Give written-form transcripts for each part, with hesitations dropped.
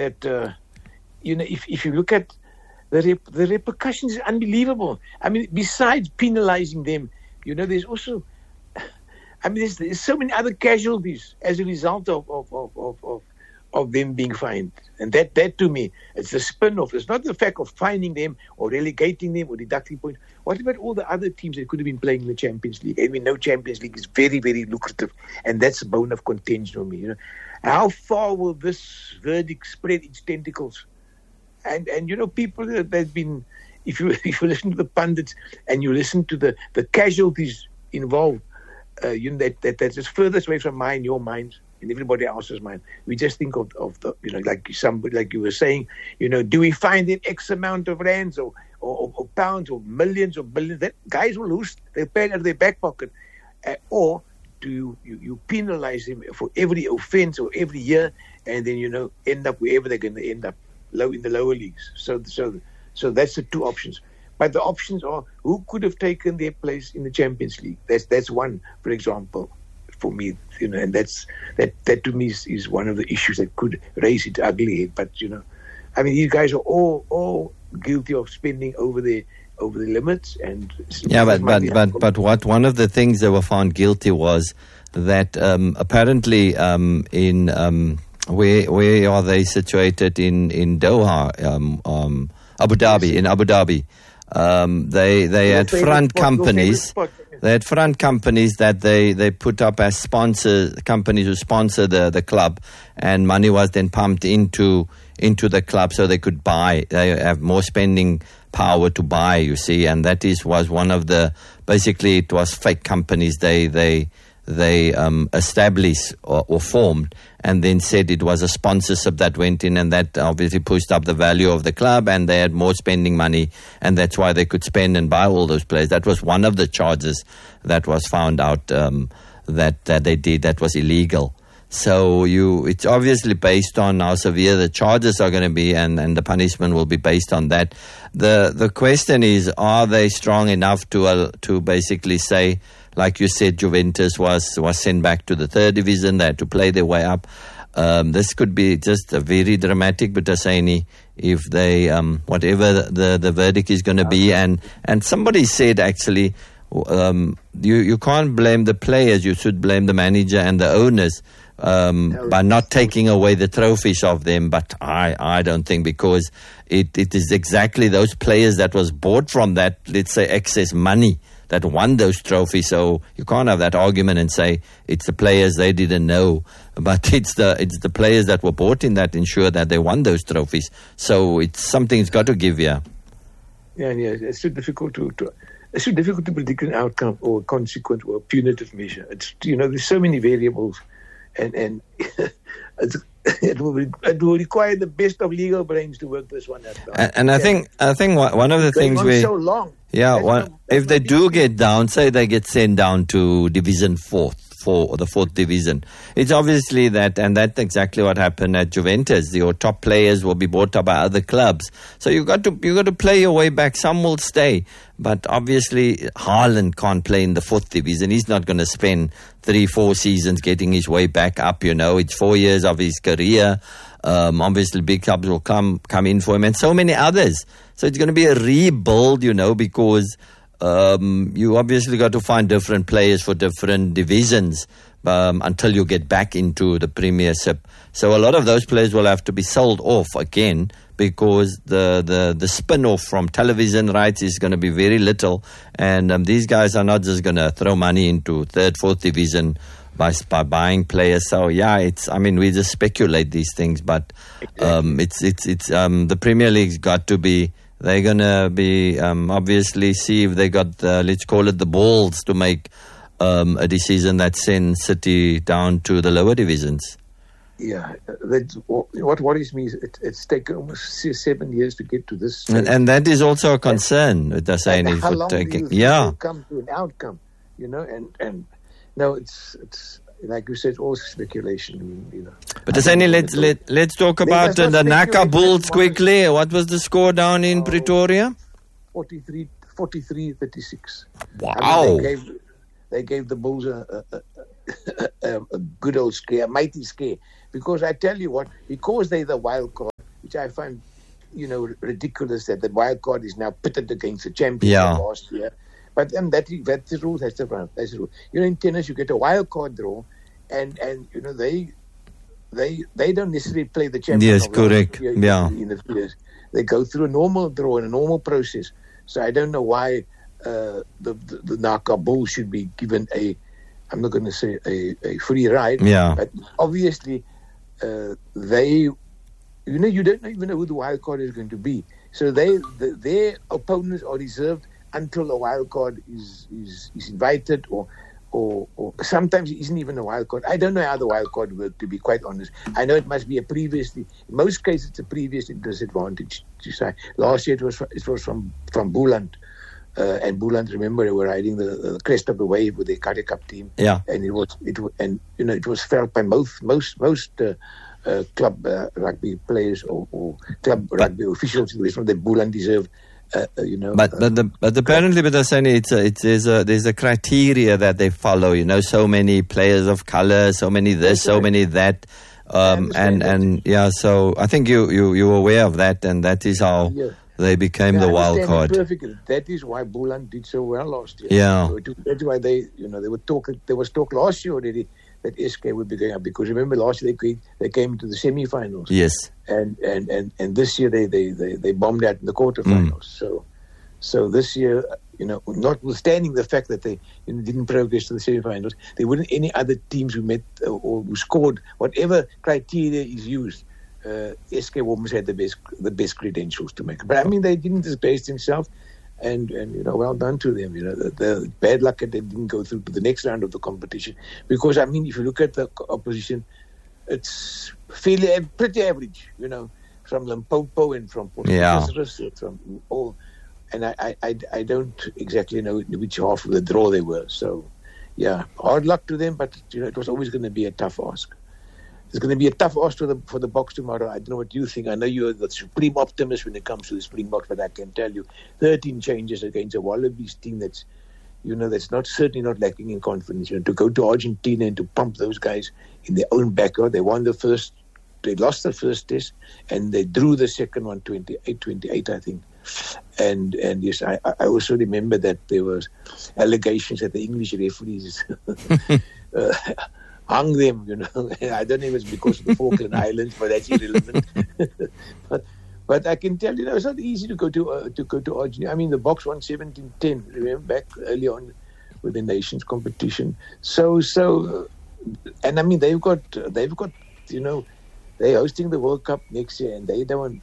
if you look at the repercussions, is unbelievable. I mean, besides penalizing them, there's also, there's so many other casualties as a result of them being fined. And that to me, it's the spin-off. It's not the fact of fining them or relegating them or deducting points. What about all the other teams that could have been playing in the Champions League? And we know Champions League is very, very lucrative, and that's a bone of contention for me. How far will this verdict spread its tentacles? And people that have been, if you listen to the pundits and you listen to the casualties involved, that's just furthest away from mine, your minds, and everybody else's mind. We just think of the, like you were saying, do we find it X amount of rands or pounds or millions or billions? That guys will lose. They'll pay it out of their back pocket. Or do you penalize them for every offence or every year, and then end up wherever they're going to end up, in the lower leagues. So that's the two options. But the options are, who could have taken their place in the Champions League? That's one, for example, for me, and that to me is one of the issues that could raise its ugly head. But these guys are all guilty of spending over the limits, and but what one of the things they were found guilty was that apparently in where are they situated in Doha, Abu Dhabi. They had front companies. They had front companies that they put up as companies who sponsor the club, and money was then pumped into the club so they could buy. They have more spending power to buy, you see, and that was one of the, basically it was fake companies they established or formed, and then said it was a sponsorship that went in, and that obviously pushed up the value of the club, and they had more spending money, and that's why they could spend and buy all those players. That was one of the charges that was found out that they did that was illegal. So it's obviously based on how severe the charges are going to be, and the punishment will be based on that. The question is, are they strong enough to basically say, like you said, Juventus was sent back to the third division. They had to play their way up. This could be just a very dramatic, but if they whatever the verdict is going to be, and somebody said actually, you can't blame the players. You should blame the manager and the owners by not taking away the trophies of them. But I don't think, because it is exactly those players that was bought from that, let's say, excess money that won those trophies. So you can't have that argument and say it's the players, they didn't know, but it's the players that were bought in that ensure that they won those trophies. So it's something's got to give you. Yeah, it's so difficult to predict an outcome or a consequence or a punitive measure. It's there's so many variables, and it will require the best of legal brains to work this one out. And I think one of the things so long. Yeah, if they do get down, say they get sent down to Division 4 or the 4th division, it's obviously that, and that's exactly what happened at Juventus. Your top players will be bought up by other clubs, so you got to play your way back. Some will stay, but obviously Haaland can't play in the 4th division. He's not going to spend 3-4 seasons getting his way back up. It's 4 years of his career. Obviously big clubs will come in for him, and so many others. So it's going to be a rebuild, because you obviously got to find different players for different divisions until you get back into the Premiership. So a lot of those players will have to be sold off again, because the spin-off from television rights is going to be very little, and these guys are not just going to throw money into 3rd, 4th division by buying players. So we just speculate these things, but it's the Premier League's got to be. They're going to be obviously see if they got let's call it the balls to make a decision that sends City down to the lower divisions. Yeah, what worries me is it's taken almost 7 years to get to this stage. And that is also a concern with Dasani for for taking. Yeah, come to an outcome, and no, it's like you said, all speculation. But Dasani, let's talk about the Naka Bulls quickly. What was the score down in Pretoria? 43-36. Wow. They gave the Bulls a good old scare, a mighty scare. Because I tell you what, because they're the wild card, which I find, ridiculous that the wild card is now pitted against the champions Yeah. last year. But that's the rule. That's the rule. In tennis, you get a wild card draw, and they don't necessarily play the champion. Yes, correct. Yeah. In the years. They go through a normal draw and a normal process. So I don't know why the Naka Bull should be given I'm not going to say a free ride. Yeah. But obviously, you don't even know who the wild card is going to be. So their opponents are reserved until the wild card is invited, or sometimes it isn't even a wild card. I don't know how the wild card works, to be quite honest. I know it must be in most cases it's a previous disadvantage. Last year it was from Boland. And Boland, remember, they were riding the crest of the wave with the Cardiac Cup team. Yeah. And it was felt by most club rugby players or club rugby officials that Boland deserved. But apparently, there's a criteria that they follow. So many players of color, so many this, so many that, So I think you're aware of that, and that is how they became the wild card. Perfectly. That is why Boland did so well last year. Yeah. So that's why there was talk last year already that SK would be going up, because remember last year they came to the semi-finals. Yes. And this year they bombed out in the quarterfinals. So this year, notwithstanding the fact that they didn't progress to the semi-finals, there weren't any other teams who met or who scored whatever criteria is used. SK Women's had the best credentials to make it. But I mean, they didn't disgrace themselves, and well done to them. The bad luck that they didn't go through to the next round of the competition, because I mean, if you look at the opposition, it's pretty average. From Limpopo and from Port Elizabeth, from all. And I don't exactly know which half of the draw they were. So, yeah, hard luck to them. But it was always going to be a tough ask. It's going to be a tough ask for the Boks tomorrow. I don't know what you think. I know you're the supreme optimist when it comes to the Springboks, but I can tell you, 13 changes against a Wallabies team that's certainly not lacking in confidence. To go to Argentina and to pump those guys in their own backyard. They lost the first test, and they drew the second one 28-28, I think. And yes, I also remember that there was allegations that the English referees hung them. I don't know if it's because of the Falkland Islands, but that's irrelevant. but I can tell it's not easy to go to Argentina. I mean, the Boks won 17-10. Remember back early on with the Nations competition. So, and I mean they've got they're hosting the World Cup next year, and they want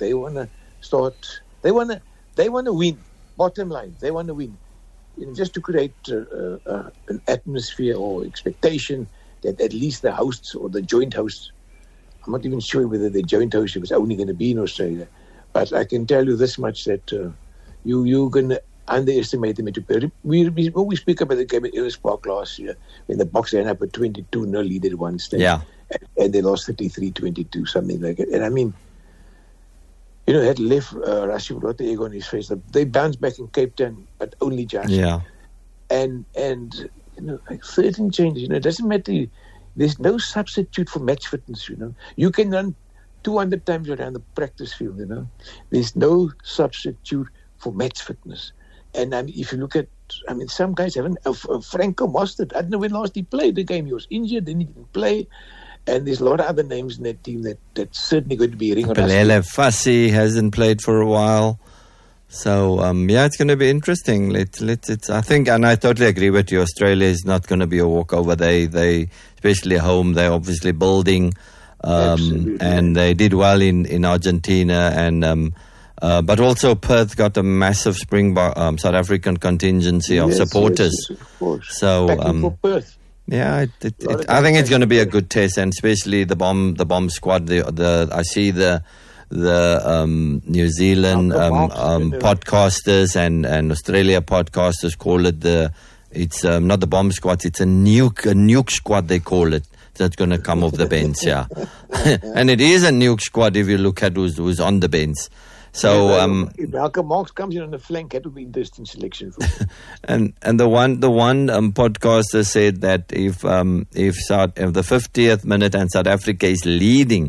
to win. Bottom line, they want to win. Just to create an atmosphere or expectation that at least the hosts or the joint hosts, I'm not even sure whether the joint host was only going to be in Australia, but I can tell you this much, that you're going to underestimate them. We speak about the game at Ellis Park last year when the Boks ran up a 22-0 lead at one stage. Yeah. And they lost 33-22, something like it. And I mean, had left Rashid Rote egg on his face. They bounced back in Cape Town, but only just. Yeah. And 13 changes. It doesn't matter. There's no substitute for match fitness. You can run 200 times around the practice field. There's no substitute for match fitness. And I mean, if you look at, some guys haven't. Franco Mostert, I don't know when last he played the game. He was injured, then he didn't play. And there's a lot of other names in that team that's certainly going to be ring on us. Pelele Fassi hasn't played for a while. So, it's going to be interesting. I think, and I totally agree with you, Australia is not going to be a walkover. They especially home, they're obviously building. And they did well in Argentina. And but also Perth got a massive South African contingency of supporters. Yes, of course. So, for Perth. Yeah, I think it's going to be a good test, and especially the bomb squad. I see the New Zealand podcasters and Australia podcasters call it it's not the bomb squad, it's a nuke squad they call it. That's going to come off the bench, yeah. And it is a nuke squad if you look at who's on the bench. So if Malcolm Marx comes in on the flank, that would be interesting selection for and the one podcaster said that if the 50th minute and South Africa is leading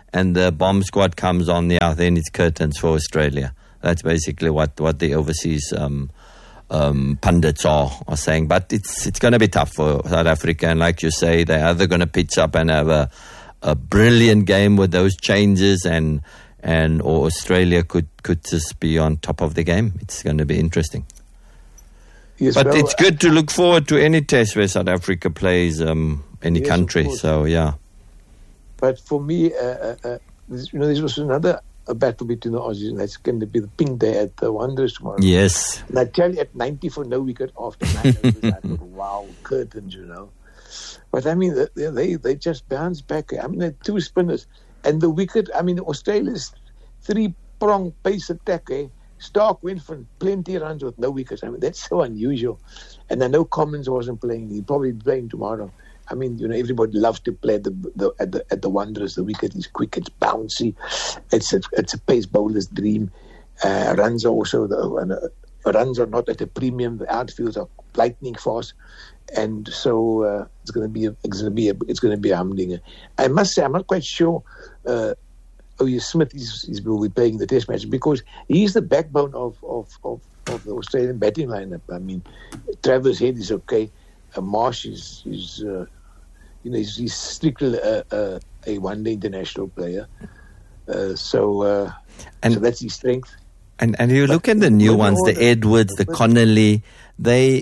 and the bomb squad comes on, then it's curtains for Australia. That's basically what the overseas pundits are saying. But it's going to be tough for South Africa, and like you say, they're either going to pitch up and have a brilliant game with those changes, or Australia could just be on top of the game. It's going to be interesting. Yes, but it's good to look forward to any test where South Africa plays any country. So yeah. But for me, this was another battle between the Aussies, and that's going to be the pink day at the Wanderers tomorrow. Yes. And I tell you, at 90 for no wicket after 9 overs, I thought, wow, curtains, But I mean, they just bounced back. I mean, they're two spinners. And the wicket, I mean, Australia's 3-prong pace attack, Stark went for plenty of runs with no wickets. I mean, that's so unusual. And I know Commons wasn't playing. He'll probably be playing tomorrow. I mean, everybody loves to play at the Wanderers. The wicket is quick, it's bouncy. It's a pace bowler's dream. Runs are also runs are not at a premium. The outfields are lightning fast, and so it's going to be a humdinger. I must say, I'm not quite sure. Smith will be playing the Test match because he's the backbone of the Australian batting lineup. I mean, Travers Head is okay. Marsh is he's strictly a one-day international player. So that's his strength. And you look at the new ones, the Edwards, the Connolly. I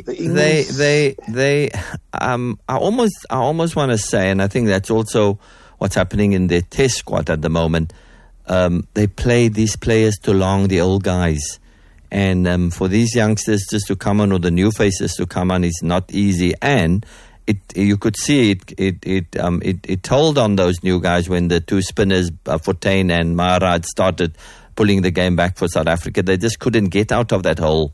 almost want to say, and I think that's also what's happening in their Test squad at the moment. They play these players too long, the old guys. And for these youngsters just to come on, or the new faces to come on, is not easy. And you could see it told on those new guys when the two spinners, Fortuin and Maharaj, started pulling the game back for South Africa. They just couldn't get out of that hole.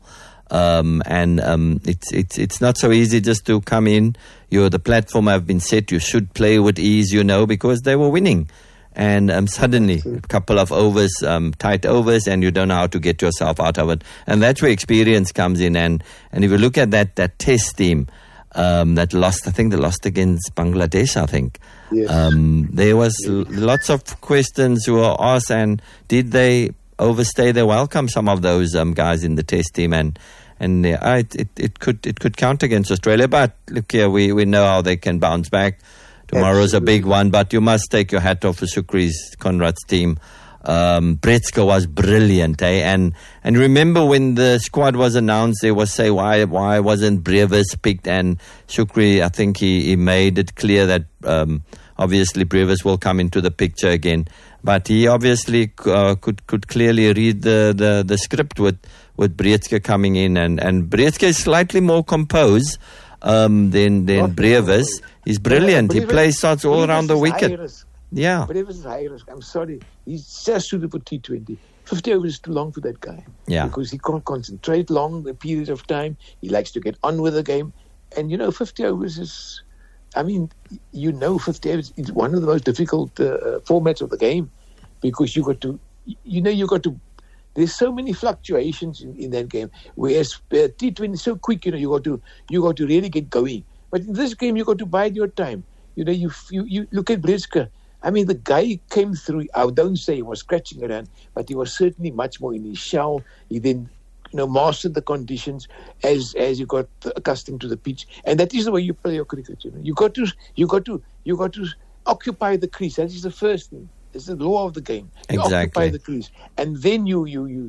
It's not so easy just to come in. The platform have been set. You should play with ease, because they were winning. And suddenly, a couple of overs, tight overs, and you don't know how to get yourself out of it. And that's where experience comes in. And if you look at that Test team that lost, I think they lost against Bangladesh, I think. Yes. There was lots of questions who were asked, and did they overstay their welcome, some of those guys in the Test team? And it could count against Australia. But look here, we know how they can bounce back. Tomorrow's a big one, but you must take your hat off for Shukri's, Conrad's team. Bretska was brilliant, And remember when the squad was announced, they was say why wasn't Brevis picked? And Shukri, I think he made it clear that obviously Brevis will come into the picture again. But he obviously could clearly read the script with Bretska coming in, and Bretska is slightly more composed than Brevis. He's brilliant. He plays shots all around the wicket. Yeah. Brevis is high risk. I'm sorry. He's just suited for T20. 50 overs is too long for that guy. Yeah. Because he can't concentrate long periods of time. He likes to get on with the game. And, 50 overs is... 50 overs is one of the most difficult formats of the game. Because you got to... There's so many fluctuations in that game. Whereas T20 is so quick, you got to really get going. But in this game, you got to bide your time. You look at Bretska. I mean, the guy came through. I don't say he was scratching around, but he was certainly much more in his shell. He then, mastered the conditions as you got accustomed to the pitch, and that is the way you play your cricket. You got to occupy the crease. That is the first thing. It's the law of the game. You occupy the crease, and then you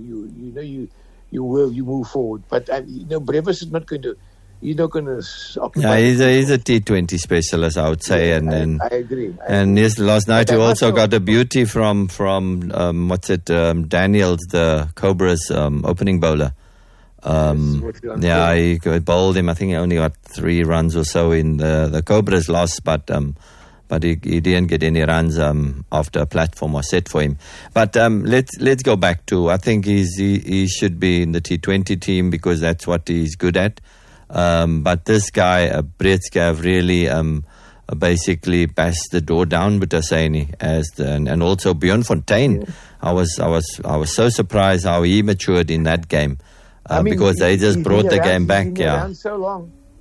move forward. But Brevis is not going to. You're not going to occupy. Yeah, he's a T20 specialist, I would say. Yeah, and I agree. And yes, last night you also got a beauty from Daniels, the Cobras opening bowler. He bowled him. I think he only got 3 runs or so in the Cobras lost, but he didn't get any runs after a platform was set for him. But let's go back to, I think he should be in the T20 team because that's what he's good at. But this guy, Bretska, really basically bashed the door down with Hossaini and also Bjorn Fortuin. Yeah. I was so surprised how he matured in that game because they just brought the game back. Around so long.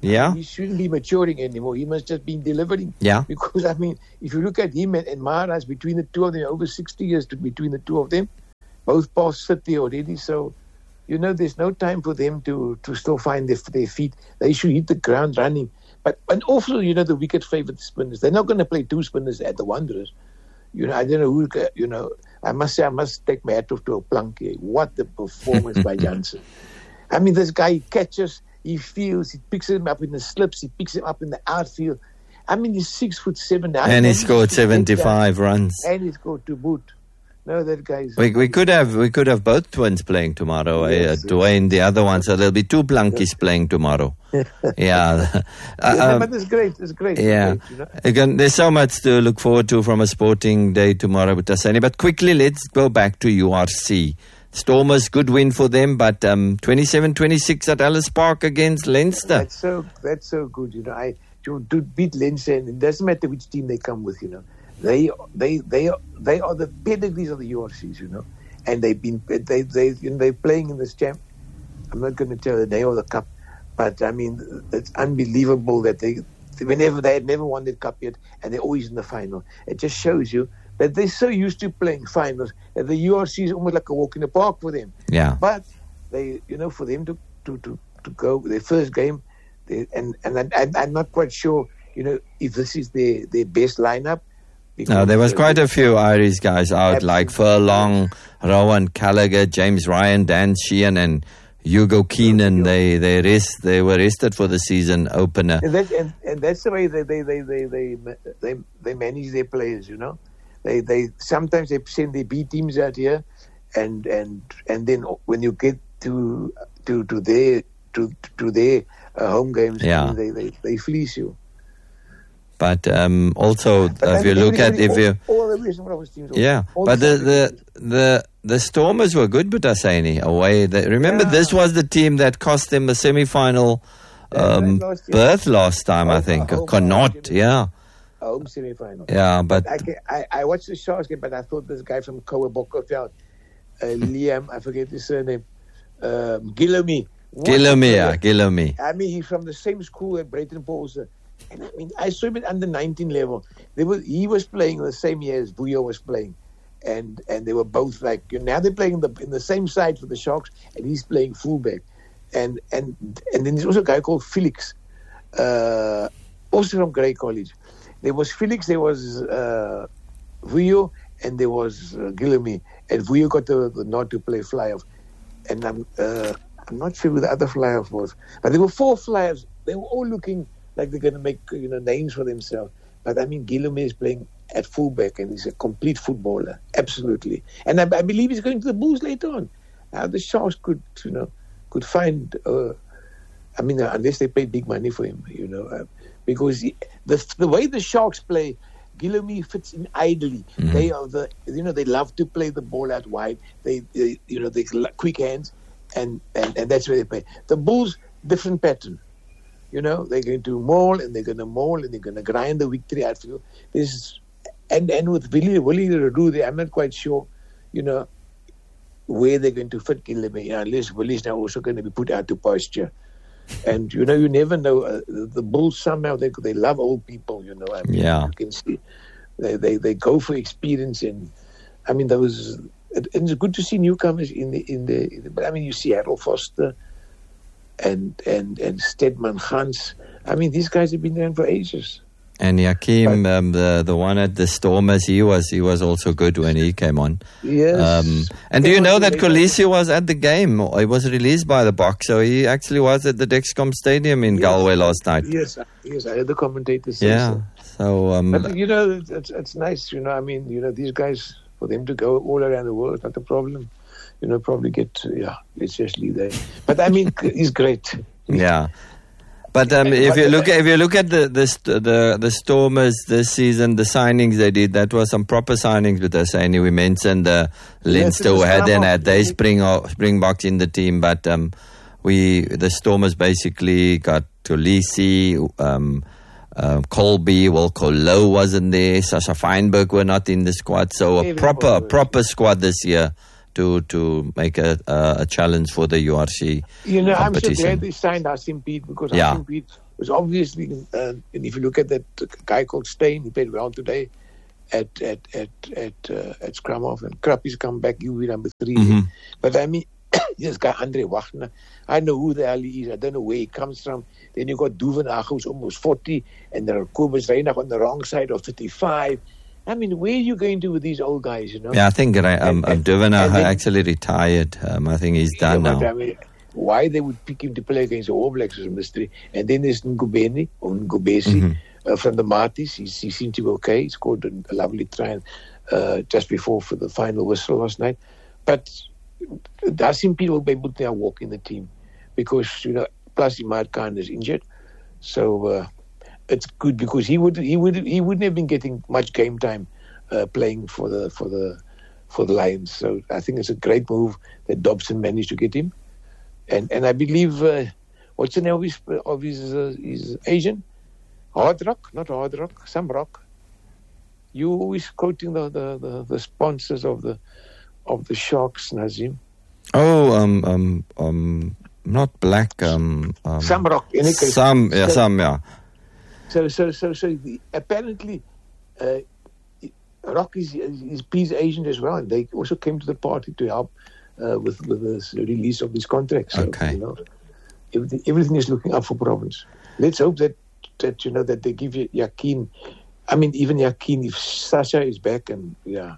Yeah. He shouldn't be maturing anymore. He must just be delivering. Yeah. Because, I mean, if you look at him and Maharaj, between the two of them, over 60 years between the two of them, both past 30 already. So, you know, there's no time for them to still find their feet. They should hit the ground running. And also, you know, the wicket favored spinners. They're not going to play two spinners at the Wanderers. You know, I don't know who, you know, I must say, I must take my hat off to a Plunky. What the performance by Jansen. I mean, this guy catches, he feels, he picks him up in the slips, he picks him up in the outfield. I mean, he's 6'7" now. And he scored 75 runs. And he scored to boot. No, that guy's... We could have both twins playing tomorrow. Yes, Dwayne, the other one. So there'll be two Plunkies playing tomorrow. Yeah. But it's great. It's great. Yeah. It's great, you know? Again, there's so much to look forward to from a sporting day tomorrow with Tasani. But quickly, let's go back to URC. Stormers, good win for them, but 27-26 at Ellis Park against Leinster. That's so good, you know. To beat Leinster, and it doesn't matter which team they come with, you know. They are the pedigrees of the URCs, you know, and they're playing in this champ. I'm not going to tell the name of the cup, but I mean it's unbelievable that they had never won the cup yet, and they're always in the final. It just shows you that they're so used to playing finals that the URC is almost like a walk in the park for them. Yeah. But they, you know, for them to go their first game, and I'm not quite sure, you know, if this is their best lineup. No, there was quite a few Irish guys out, absolutely, like Furlong, Rowan Gallagher, James Ryan, Dan Sheehan, and Hugo Keenan. They were rested for the season opener. And that's the way they manage their players. You know, they sometimes they send their B teams out here, and then when you get to their home games, yeah, they fleece you. But also, if you look at the Stormers were good, but Asani away. Remember, this was the team that cost them a semi-final berth last time. I think Connaught, a home semi-final. Yeah, but I watched the Sharks game, but I thought this guy from Koa Bokkerveld, Liam, I forget his surname, Guillaume. Guillaume. I mean, he's from the same school as Brayton Paulsen. And I mean, I saw him at under 19 level. He was playing the same year as Vuyo was playing, and they were both like, you know, now they're playing in the same side for the Sharks, and he's playing fullback, and then there's also a guy called Felix, also from Grey College. There was Felix, there was Vuyo, and there was Guillaume, and Vuyo got the nod to play fly-off, and I'm not sure who the other fly-off was, but there were 4 fly-offs. They were all looking like they're going to make, you know, names for themselves. But I mean, Guillaume is playing at fullback, and he's a complete footballer, absolutely. And I believe he's going to the Bulls later on. The Sharks could find. I mean, unless they paid big money for him, you know, because the way the Sharks play, Guillaume fits in ideally. Mm-hmm. They are they love to play the ball out wide. They quick hands, and that's where they play. The Bulls, different pattern. You know, they're going to maul, and they're going to grind the victory outfield. And with Willie Leroux there, I'm not quite sure, you know, where they're going to fit Guillaume, you know, unless Willie's now also going to be put out to pasture. And, you know, you never know. The Bulls somehow, they love old people, you know. I mean, yeah. You can see they go for experience. And, I mean, it's good to see newcomers in the but I mean, you see Harold Foster and Stedman Gans. I mean, these guys have been around for ages. And Yakim, the one at the Stormers, he was also good when he came on. Yes. And do you know that Kolisi was at the game? He was released by the box, so he actually was at the Dexcom Stadium in Galway last night. Yes, I heard the commentators say so. So, but, you know, it's nice, you know, I mean, you know, these guys, for them to go all around the world, not a problem. You know, probably let's just leave there. But I mean, he's great. Yeah. But if you look at the Stormers this season, the signings they did, that was some proper signings with us. And we mentioned Leinster who had their Springboks in the team, but the Stormers basically got Tulisi, Colby, Colo wasn't there, Sasha Feinberg were not in the squad, so a proper squad this year to make a challenge for the URC You know, competition. I'm so glad they signed Asim Pete, because Asim Pete was obviously, and if you look at that guy called Steyn, he played well today at scrum off, and Krappie's come back, he'll be number 3. Mm-hmm. But I mean, this guy Andre Wagner, I know who the hell he is. I don't know where he comes from. Then you got Duvenage, who's almost 40, and there are Kobus Reinach on the wrong side of 35. I mean, where are you going to with these old guys, you know? Yeah, I think Duvenage actually retired. I think he's done now. I mean, why they would pick him to play against the All Blacks is a mystery. And then there's Ngubeni, or Ngubesi, from the Marties. He seemed to be okay. He scored a lovely try just before for the final whistle last night. But Dasim Pete will be able to now walk in the team because, plus Imad Khan is injured. So it's good because he wouldn't have been getting much game time playing for the Lions. So I think it's a great move that Dobson managed to get him. And I believe, what's the name of his agent? Hard Rock, not Hard Rock, some rock. You always quoting the sponsors of the Sharks, Nazim. Oh, not Black. Some rock. In any case, some, yeah. So apparently, Rock is Pete's agent as well, and they also came to the party to help with the release of this contract. So, okay. Everything is looking up for Province. Let's hope that they give you Yakin. I mean, even Yakin, if Sasha is back, and yeah.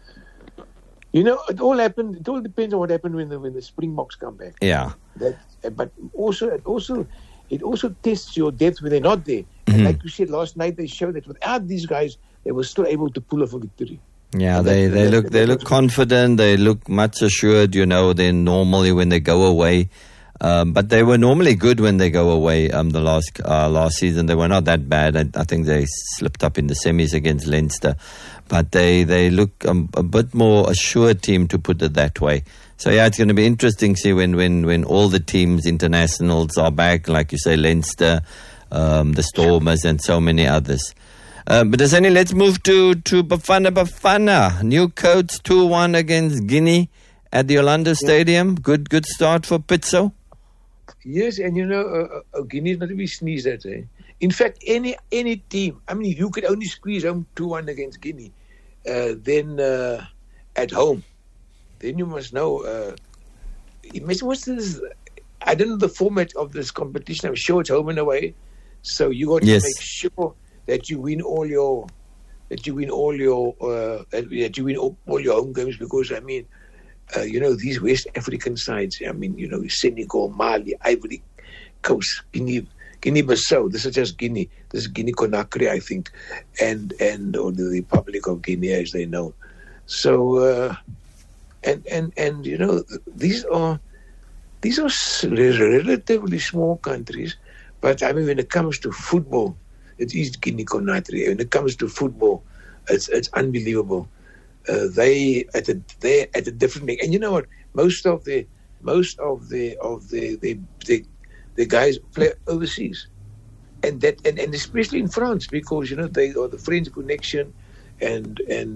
It all happened. It all depends on what happened when the Springboks come back. Yeah. But it also tests your depth when they're not there. Mm-hmm. And like you said last night, they showed that without these guys, they were still able to pull off a victory. Yeah, they look confident. They look much assured. Than normally when they go away. But they were normally good when they go away. The last season they were not that bad. I think they slipped up in the semis against Leinster, but they look a bit more assured team, to put it that way. So yeah, it's going to be interesting to see when all the teams internationals are back, like you say, Leinster, the Stormers, and so many others. But Dasani, let's move to Bafana. New coach 2-1 against Guinea at the Orlando Stadium. Good start for Pitso. Yes, and Guinea is not to be sneezed at. In fact, any team, I mean, you could only squeeze home 2-1 against Guinea. Then at home, then you must know. Imagine what's this? I don't know the format of this competition. I'm sure it's home and away, so you got to make sure that you win all your home games, because I mean. These West African sides, I mean, Senegal, Mali, Ivory Coast, Guinea-Bissau. This is just Guinea. This is Guinea-Conakry, I think, or the Republic of Guinea, as they know. So, these are relatively small countries, but I mean, when it comes to football, it is Guinea-Conakry. When it comes to football, it's unbelievable. They at a different league, and you know what? Most of the guys play overseas, and especially in France, because they are the French connection, and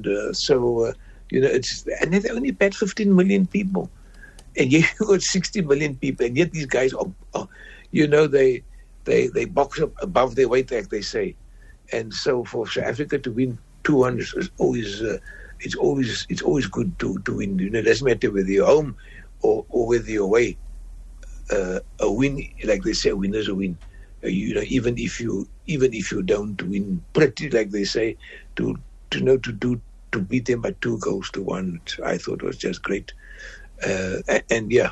they only bat 15 million people, and yet you got 60 million people, and yet these guys are they box up above their weight, like they say, and so for South Africa to win 200 is always. It's always good to win. It doesn't matter whether you're home or whether you're away. A win, like they say, a win is a win. Even if you don't win pretty, like they say, to beat them by 2-1, I thought was just great. Kenya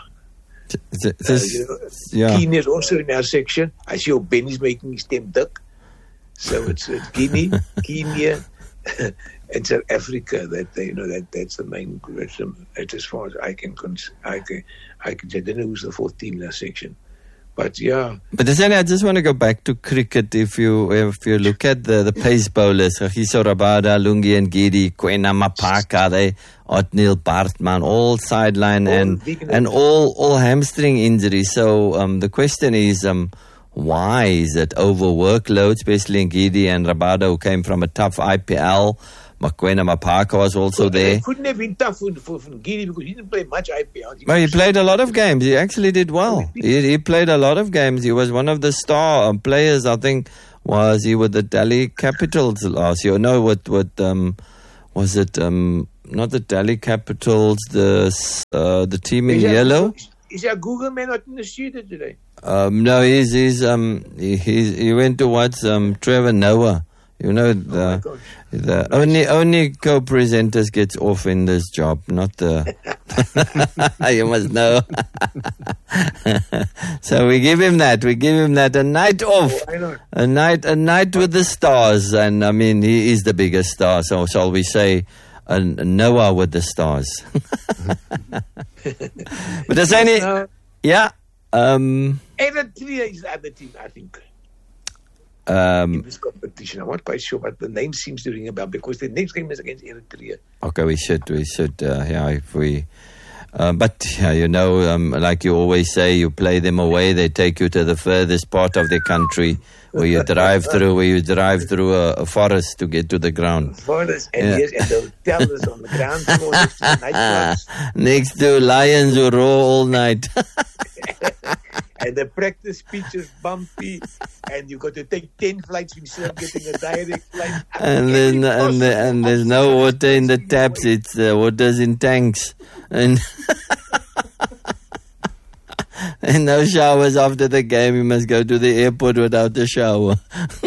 is also in our section. I see Benny's making his stem duck. So it's Guinea, Kenya. And South Africa, that's the main question. As far as I can say, I don't know who's the fourth team in that section, but yeah. But I just want to go back to cricket. If you look at the pace bowlers, Kagiso Rabada, Lungi and Gidi, Kwena Mapaka, Otniel Bartman, all sideline and all hamstring injuries. So the question is, why is it over workload, especially in Gidi and Rabada, who came from a tough IPL? Mokoena Mapaka was also there. It couldn't have been tough for Giri because he didn't play much IPL. Well, he played a lot of games. He actually did well. He played a lot of games. He was one of the star players, I think. Was he with the Delhi Capitals last year? No, was it not the Delhi Capitals, the team in yellow? Is our Google man not in the studio today? No, he went to watch Trevor Noah. You know, the only co-presenters gets off in this job, not the. You must know. So we give him that. We give him that a night off, a night with the stars, and I mean he is the biggest star. So shall we say, Noah with the stars? But there's any, yeah. Eritrea is the other team, I think. In this competition, I'm not quite sure, but the name seems to ring a bell because the next game is against Eritrea. Okay, we should, yeah, if we. But yeah, you know, like you always say, you play them away. They take you to the furthest part of the country, where you drive through a forest to get to the ground. Forest, and yes, and the hotel is on the ground floor next to the nightclubs. Next to lions who roar all night. And the practice pitch is bumpy, and you got to take 10 flights instead of getting a direct flight. And there's no water in the taps. It's water's in tanks, and and no showers after the game. You must go to the airport without a shower.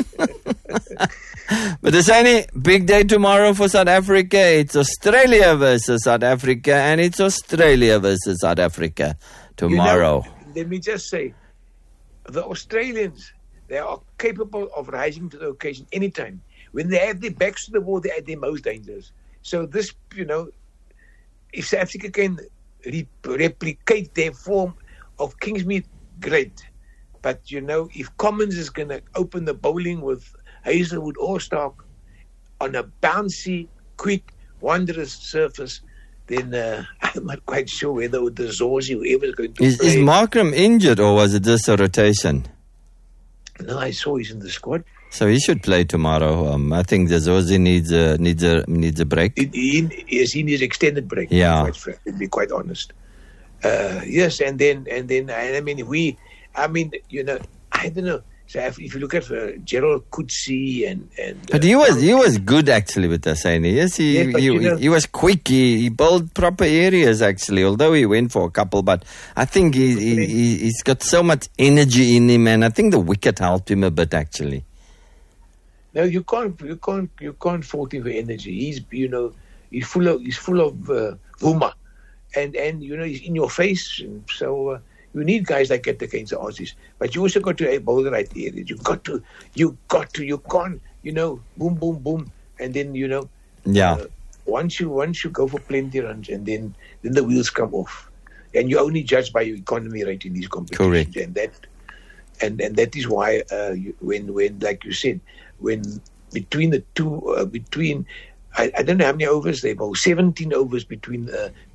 But there's any big day tomorrow for South Africa. It's Australia versus South Africa, and it's Australia versus South Africa tomorrow. You know, let me just say, the Australians, they are capable of rising to the occasion anytime. When they have their backs to the wall, they are their most dangerous. So this, you know, if South Africa can replicate their form of Kingsmead, great. But, you know, if Commons is going to open the bowling with Hazelwood or Stark on a bouncy, quick, wondrous surface, then I'm not quite sure whether the Zorzi, whoever is going to play. Is Markram injured, or was it just a rotation? No, I saw he's in the squad. So he should play tomorrow. I think the Zorzi needs a break. He needs extended break. Yeah, to be quite honest. Yes, and then I mean, you know, I don't know. So if you look at Gerald Coetzee and but he was good actually with Hosseini. Yes, he was quick. He bowled proper areas actually. Although he went for a couple, but I think he's got so much energy in him, and I think the wicket helped him a bit actually. No, you can't fault him for energy. He's full of humor, and you know he's in your face, and so. You need guys like that against the Aussies, but you also got to bowl the right areas. You can't, you know, boom, boom, boom, and then you know, once you go for plenty runs, and then the wheels come off, and you only judge by your economy rate in these competitions. Correct. And that is why when like you said, when between the two I don't know how many overs they bowl, 17 overs between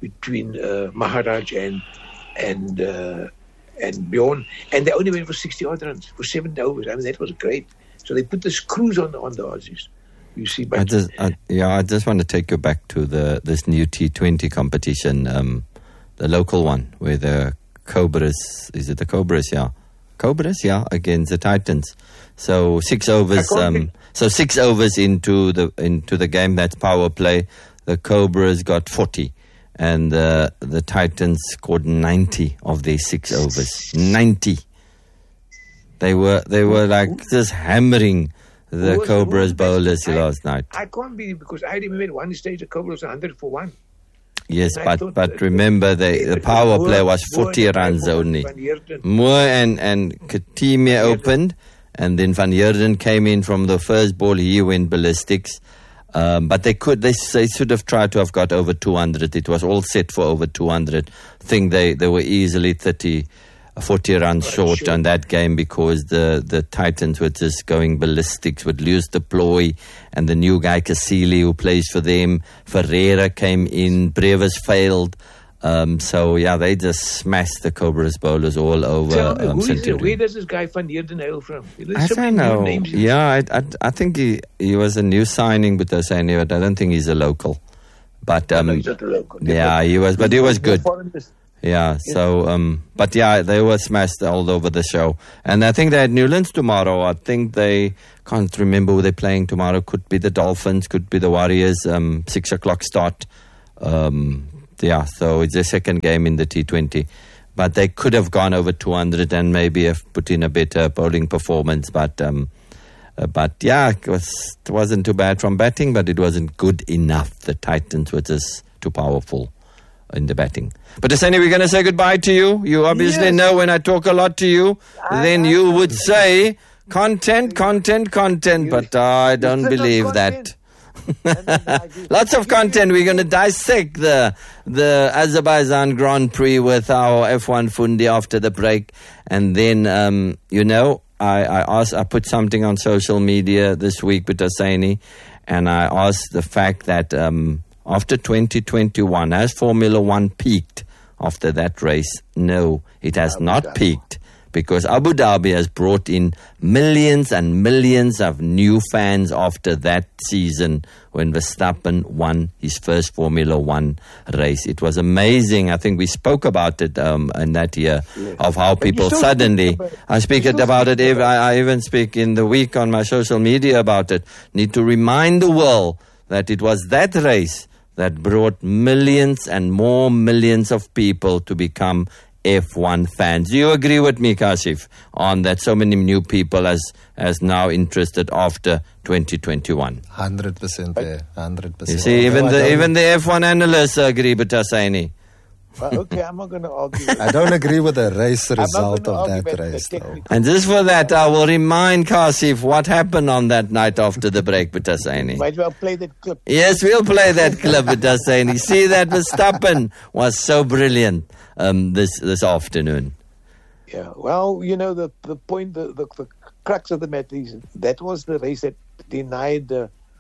Maharaj and Bjorn, and they only went for 60 odd runs for 7 overs. I mean, that was great. So they put the screws on the Aussies. You see, but I just want to take you back to this new T20 competition, the local one where the Cobras, is it the Cobras? Yeah, Cobras, yeah, against the Titans. So 6 overs. So 6 overs into the game. That's power play. The Cobras got 40. And the Titans scored 90 of their 6 overs. 90. They were like just hammering the Cobras bowlers last night. I can't be, because I remember at one stage the Cobras 100 for 1. Yes, but remember the power play was 40 runs only. Moore and Katimia opened, and then Van Heerden came in from the first ball. He went ballistics. But they should have tried to have got over 200. It was all set for over 200. I think they were easily 40 runs short on that game because the Titans were just going ballistics with Lewis Deploy and the new guy Cassili who plays for them. Ferreira came in. Brevis failed. So, yeah, they just smashed the Cobras bowlers all over. Tell me, who is it? Centurion. Where does this guy Van Heerden hail from? There's I so don't many new know. names. Yeah, I think he was a new signing with us, but I don't think he's a local. But No, he's not a local. yeah, he was, but he was good. Foreigners. Yeah, so, but yeah, they were smashed all over the show. And I think they had Newlands tomorrow. I think they can't remember who they're playing tomorrow. Could be the Dolphins, could be the Warriors, 6 o'clock start. Yeah, so it's their second game in the T20. But they could have gone over 200 and maybe have put in a better bowling performance. But yeah, it wasn't too bad from batting, but it wasn't good enough. The Titans were just too powerful in the batting. But Hussaini, we're going to say goodbye to you. You obviously know when I talk a lot to you, then you would say content, but I don't believe that. Lots of content. We're going to dissect the Azerbaijan Grand Prix with our F1 Fundi after the break. And then, I put something on social media this week with Hussaini, and I asked the fact that after 2021, has Formula One peaked after that race? No, it has not peaked, because Abu Dhabi has brought in millions and millions of new fans after that season when Verstappen won his first Formula One race. It was amazing. I think we spoke about it in that year, of how people suddenly, I speak about it, I even speak in the week on my social media about it, need to remind the world that it was that race that brought millions and more millions of people to become F1 fans. Do you agree with me, Kashif, on that so many new people as now interested after 2021? 100% there, 100%. You see, even the F1 analysts agree with Hussaini. Well, okay, I'm not going to argue. I don't agree with the race result of that race, though. And just for that, I will remind Kashif what happened on that night after the break with Hussaini. Might well play that clip. Yes, we'll play that clip with Hussaini. See, that Verstappen was so brilliant this afternoun. Yeah, well, the point, the crux of the matter is that was the race that denied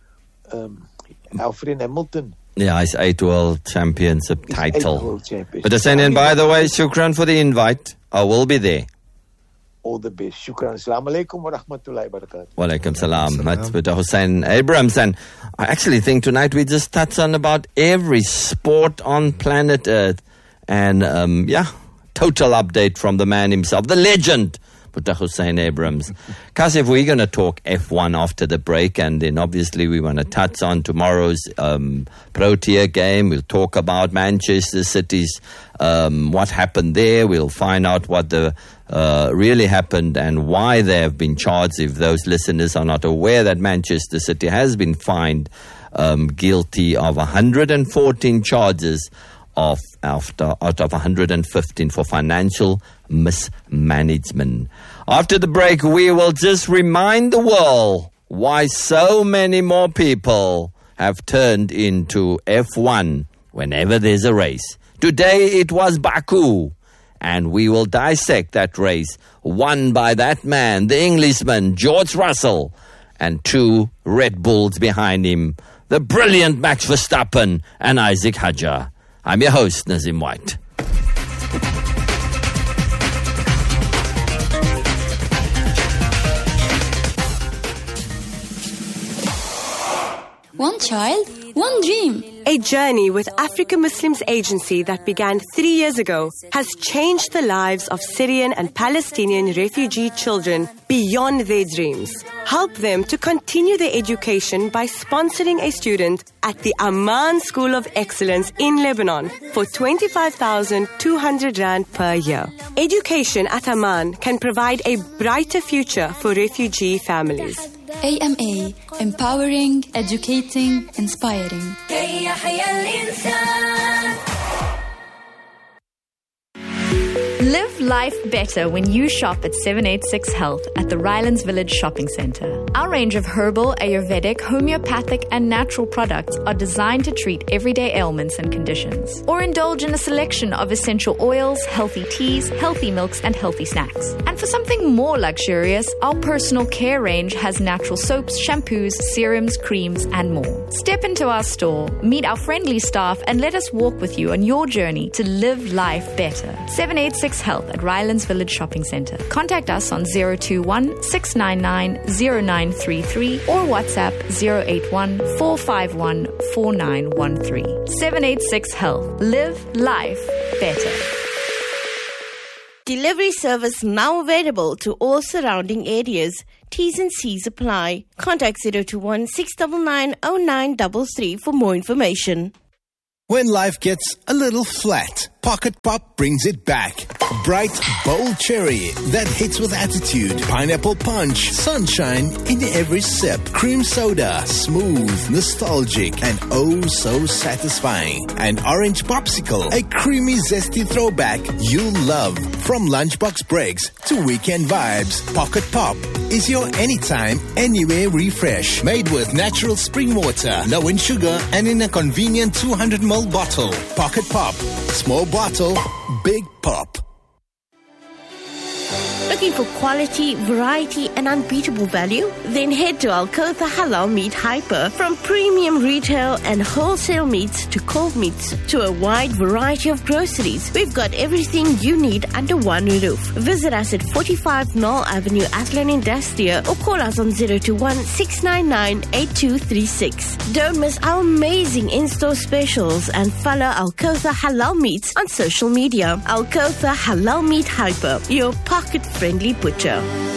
Alfred Hamilton. Yeah, his 8 World Championship title. World Championship. But Hussaini, and by the way, shukran for the invite. I will be there. All the best. Shukran. Assalamu alaikum wa rahmatullahi wa barakatuh. Wa alaikum salam. That's with Hussain Abrams. And I actually think tonight we just touch on about every sport on planet Earth. And total update from the man himself, the legend, Hussain Abrams. Kashif, we're going to talk F1 after the break, and then obviously we want to touch on tomorrow's Protea game. We'll talk about Manchester City's what happened there. We'll find out what the really happened and why they have been charged, if those listeners are not aware that Manchester City has been fined guilty of 114 charges out of 115 for financial mismanagement. After the break, we will just remind the world why so many more people have turned into F1 whenever there's a race. Today it was Baku, and we will dissect that race won by that man, the Englishman, George Russell, and 2 Red Bulls behind him, the brilliant Max Verstappen and Isaac Hadjar. I'm your host, Nazim White. One child, one dream. A journey with Africa Muslims Agency that began 3 years ago has changed the lives of Syrian and Palestinian refugee children beyond their dreams. Help them to continue their education by sponsoring a student at the Amman School of Excellence in Lebanon for 25,200 Rand per year. Education at Amman can provide a brighter future for refugee families. AMA, empowering, educating, inspiring. Live life better when you shop at 786 Health at the Rylands Village Shopping Centre. Our range of herbal, Ayurvedic, homeopathic and natural products are designed to treat everyday ailments and conditions. Or indulge in a selection of essential oils, healthy teas, healthy milks and healthy snacks. And for something more luxurious, our personal care range has natural soaps, shampoos, serums, creams and more. Step into our store, meet our friendly staff and let us walk with you on your journey to live life better. 786 Health at Rylands Village Shopping Centre. Contact us on 021 699 0933 or WhatsApp 081 451 4913. 786 Health. Live life better. Delivery service now available to all surrounding areas. T's and C's apply. Contact 021 699 0933 for more information. When life gets a little flat, Pocket Pop brings it back. Bright, bold cherry that hits with attitude. Pineapple punch, sunshine in every sip. Cream soda, smooth, nostalgic, and oh so satisfying. An orange popsicle, a creamy, zesty throwback you'll love. From lunchbox breaks to weekend vibes, Pocket Pop is your anytime, anywhere refresh. Made with natural spring water, low in sugar, and in a convenient 200ml bottle. Pocket Pop. Small bottle, big pop. Looking for quality, variety and unbeatable value? Then head to Al-Kotha Halal Meat Hyper. From premium retail and wholesale meats to cold meats to a wide variety of groceries, we've got everything you need under one roof. Visit us at 45 Knoll Avenue, Athlone Industria, or call us on 021 699 8236. Don't miss our amazing in-store specials and follow Al-Kotha Halal Meats on social media. Al-Kotha Halal Meat Hyper, your pocket-friendly butcher.